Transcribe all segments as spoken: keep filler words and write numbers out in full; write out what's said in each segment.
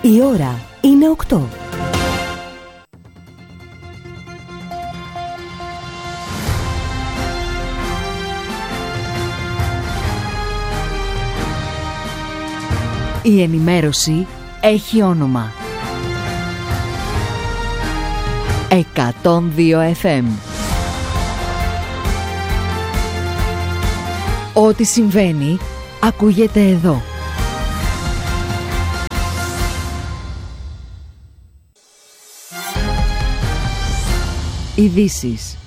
Η ώρα είναι οκτώ. Η ενημέρωση έχει όνομα. εκατόν δύο εφ εμ. Ό,τι συμβαίνει, ακούγεται εδώ. Ειδήσεις.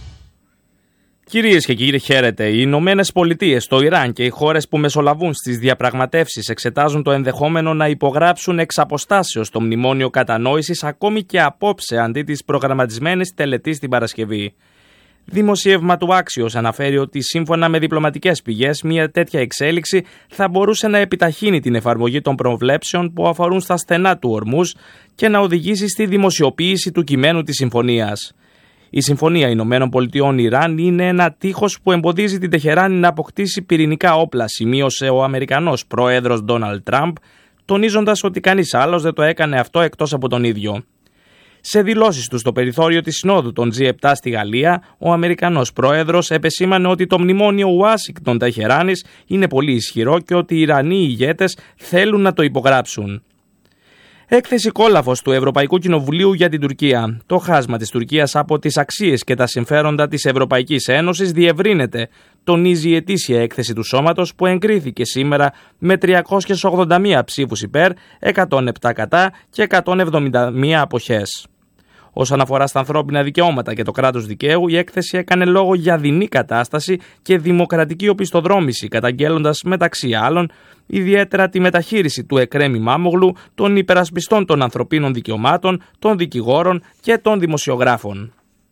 Κυρίες και κύριοι, χαίρετε. Οι Ηνωμένες Πολιτείες, το Ιράν και οι χώρες που μεσολαβούν στις διαπραγματεύσεις εξετάζουν το ενδεχόμενο να υπογράψουν εξ αποστάσεως το μνημόνιο κατανόησης ακόμη και απόψε αντί της προγραμματισμένης τελετής την Παρασκευή. Δημοσίευμα του Axios αναφέρει ότι σύμφωνα με διπλωματικές πηγές μια τέτοια εξέλιξη θα μπορούσε να επιταχύνει την εφαρμογή των προβλέψεων που αφορούν στα στενά του Ορμούζ και να οδηγήσει στη δημοσιοποίηση του κειμένου της συμφωνίας. Η Συμφωνία Ηνωμένων Πολιτειών Ιράν είναι ένα τείχος που εμποδίζει την Τεχεράνη να αποκτήσει πυρηνικά όπλα, σημείωσε ο Αμερικανός πρόεδρος Ντόναλντ Τραμπ, τονίζοντας ότι κανείς άλλος δεν το έκανε αυτό εκτός από τον ίδιο. Σε δηλώσεις του στο περιθώριο της Συνόδου των τζι επτά στη Γαλλία, ο Αμερικανός πρόεδρος επεσήμανε ότι το μνημόνιο Ουάσιγκτον-Τεχεράνης είναι πολύ ισχυρό και ότι οι Ιρανοί ηγέτες θέλουν να το υπογράψουν. Έκθεση κόλαφος του Ευρωπαϊκού Κοινοβουλίου για την Τουρκία. Το χάσμα της Τουρκίας από τις αξίες και τα συμφέροντα της Ευρωπαϊκής Ένωσης διευρύνεται, τονίζει η ετήσια έκθεση του σώματος που εγκρίθηκε σήμερα με τριακόσιες ογδόντα μία ψήφους υπέρ, εκατόν επτά κατά και εκατόν εβδομήντα μία αποχές. Όσον αφορά στα ανθρώπινα δικαιώματα και το κράτος δικαίου, η έκθεση έκανε λόγο για δεινή κατάσταση και δημοκρατική οπισθοδρόμηση, καταγγέλλοντας μεταξύ άλλων ιδιαίτερα τη μεταχείριση του Εκρέμη Μάμογλου, των υπερασπιστών των ανθρωπίνων δικαιωμάτων, των δικηγόρων και των δημοσιογράφων.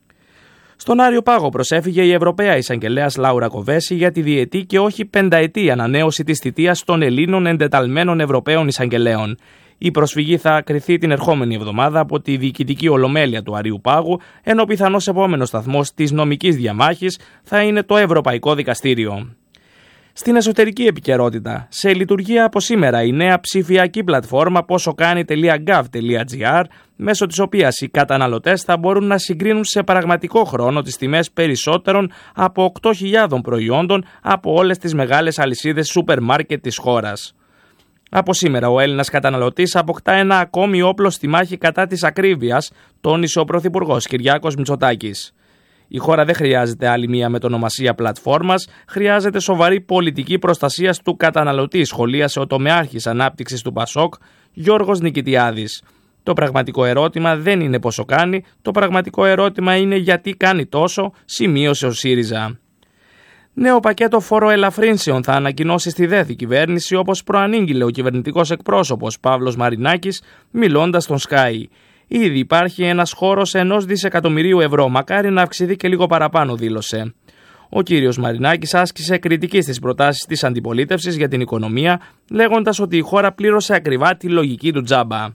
Στον Άριο Πάγο προσέφυγε η Ευρωπαία Εισαγγελέας Λάουρα Κοβέση για τη διετή και όχι πενταετή ανανέωση της θητείας των Ελλήνων εντεταλμένων Ευρωπαίων Εισαγγελέων. Η προσφυγή θα κριθεί την ερχόμενη εβδομάδα από τη Διοικητική Ολομέλεια του Αρείου Πάγου, ενώ πιθανός επόμενος σταθμός της νομικής διαμάχης θα είναι το Ευρωπαϊκό Δικαστήριο. Στην εσωτερική επικαιρότητα, σε λειτουργία από σήμερα η νέα ψηφιακή πλατφόρμα ποσοκάνη τελεία γκαβ τελεία τζι άρ, μέσω της οποίας οι καταναλωτές θα μπορούν να συγκρίνουν σε πραγματικό χρόνο τις τιμές περισσότερων από οκτώ χιλιάδες προϊόντων από όλες τις μεγάλες αλυσίδες σούπερ μάρκετ της χώρας. Από σήμερα ο Έλληνας καταναλωτής αποκτά ένα ακόμη όπλο στη μάχη κατά της ακρίβειας, τόνισε ο Πρωθυπουργός Κυριάκος Μητσοτάκης. Η χώρα δεν χρειάζεται άλλη μία μετονομασία πλατφόρμας, χρειάζεται σοβαρή πολιτική προστασία του καταναλωτή, σχολίασε ο τομεάρχης ανάπτυξης του Πασόκ, Γιώργος Νικητιάδης. Το πραγματικό ερώτημα δεν είναι πόσο κάνει, το πραγματικό ερώτημα είναι γιατί κάνει τόσο, σημείωσε ο ΣΥΡΙΖΑ. Νέο πακέτο φοροελαφρύνσεων θα ανακοινώσει στη ΔΕΘ η κυβέρνηση, όπως προανήγγειλε ο κυβερνητικός εκπρόσωπος Παύλος Μαρινάκης, μιλώντας στον Sky. Ήδη υπάρχει ένας χώρος ενός δισεκατομμυρίου ευρώ, μακάρι να αυξηθεί και λίγο παραπάνω, δήλωσε. Ο κύριος Μαρινάκης άσκησε κριτική στις προτάσεις της αντιπολίτευσης για την οικονομία, λέγοντας ότι η χώρα πλήρωσε ακριβά τη λογική του τζάμπα.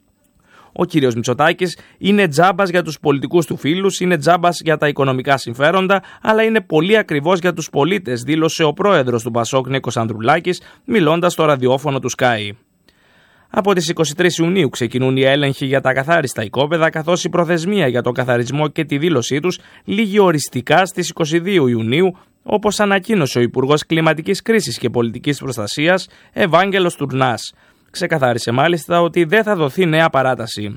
Ο κύριος Μητσοτάκης είναι τζάμπας για τους πολιτικούς του φίλους, είναι τζάμπας για τα οικονομικά συμφέροντα, αλλά είναι πολύ ακριβώς για τους πολίτες, δήλωσε ο πρόεδρος του Πασόκ Νίκος Ανδρουλάκης, μιλώντας στο ραδιόφωνο του Sky. Από τις είκοσι τρεις Ιουνίου ξεκινούν οι έλεγχοι για τα ακαθάριστα οικόπεδα, καθώς η προθεσμία για τον καθαρισμό και τη δήλωσή τους λήγει οριστικά στις είκοσι δύο Ιουνίου, όπως ανακοίνωσε ο Υπουργός Κλιματικής Κρίσης και Πολιτικής Προστασίας Ευάγγελος Τουρνάς. Ξεκαθάρισε μάλιστα ότι δεν θα δοθεί νέα παράταση.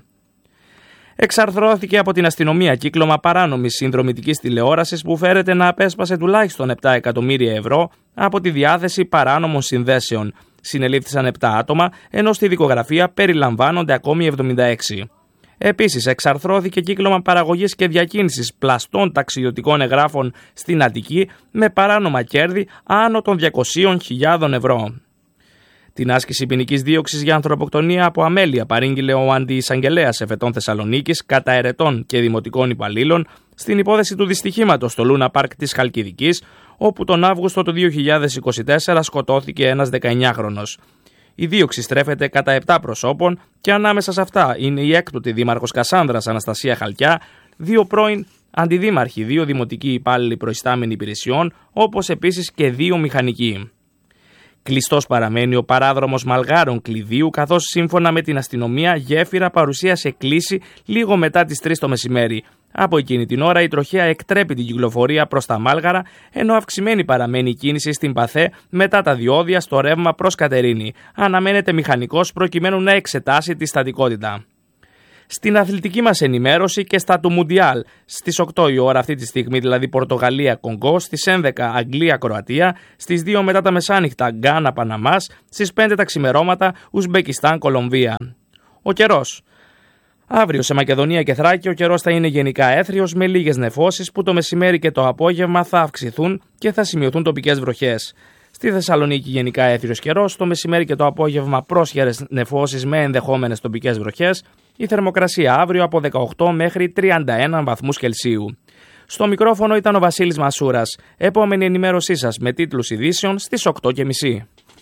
Εξαρθρώθηκε από την αστυνομία κύκλωμα παράνομης συνδρομητικής τηλεόρασης που φέρεται να απέσπασε τουλάχιστον επτά εκατομμύρια ευρώ από τη διάθεση παράνομων συνδέσεων. Συνελήφθησαν επτά άτομα, ενώ στη δικογραφία περιλαμβάνονται ακόμη εβδομήντα έξι. Επίσης, εξαρθρώθηκε κύκλωμα παραγωγής και διακίνησης πλαστών ταξιδιωτικών εγγράφων στην Αττική με παράνομα κέρδη άνω των διακοσίων χιλιάδων ευρώ. Την άσκηση ποινικής δίωξης για ανθρωποκτονία από αμέλεια παρήγγειλε ο αντιεισαγγελέας εφετών Θεσσαλονίκης κατά ερετών και δημοτικών υπαλλήλων στην υπόθεση του δυστυχήματος στο Λούνα Πάρκ της Χαλκιδικής, όπου τον Αύγουστο του δύο χιλιάδες είκοσι τέσσερα σκοτώθηκε ένας δεκαεννιάχρονος. Η δίωξη στρέφεται κατά επτά προσώπων και ανάμεσα σε αυτά είναι η έκτοτη δήμαρχος Κασάνδρας Αναστασία Χαλκιά, δύο πρώην αντιδήμαρχοι, δύο δημοτικοί υπάλληλοι προϊστάμενοι υπηρεσιών, όπως επίσης και δύο μηχανικοί. Κλειστός παραμένει ο παράδρομος Μαλγάρων Κλειδίου, καθώς σύμφωνα με την αστυνομία γέφυρα παρουσίασε κλίση λίγο μετά τις τρεις το μεσημέρι. Από εκείνη την ώρα η τροχέα εκτρέπει την κυκλοφορία προς τα Μάλγαρα, ενώ αυξημένη παραμένει η κίνηση στην Παθέ μετά τα διόδια στο ρεύμα προς Κατερίνη. Αναμένεται μηχανικός προκειμένου να εξετάσει τη στατικότητα. Στην αθλητική μας ενημέρωση και στα του Μουντιάλ, στις οκτώ η ώρα αυτή τη στιγμή, δηλαδή Πορτογαλία-Κονγκό, στις έντεκα Αγγλία-Κροατία, στις δύο μετά τα μεσάνυχτα Γκάνα-Παναμάς, στις πέντε τα ξημερώματα Ουσμπεκιστάν-Κολομβία. Ο καιρός. Αύριο σε Μακεδονία και Θράκη ο καιρός θα είναι γενικά έθριος με λίγες νεφώσεις που το μεσημέρι και το απόγευμα θα αυξηθούν και θα σημειωθούν τοπικές βροχές. Στη Θεσσαλονίκη γενικά έθριος καιρός, το μεσημέρι και το απόγευμα πρόσχερες νεφώσεις με ενδεχόμενες τοπικές βροχές. Η θερμοκρασία αύριο από δεκαοκτώ μέχρι τριάντα ένα βαθμούς Κελσίου. Στο μικρόφωνο ήταν ο Βασίλης Μασούρας. Επόμενη ενημέρωσή σας με τίτλους ειδήσεων στις οκτώ και μισή.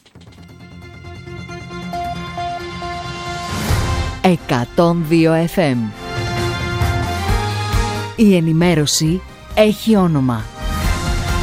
εκατόν δύο εφ εμ. Η ενημέρωση έχει όνομα.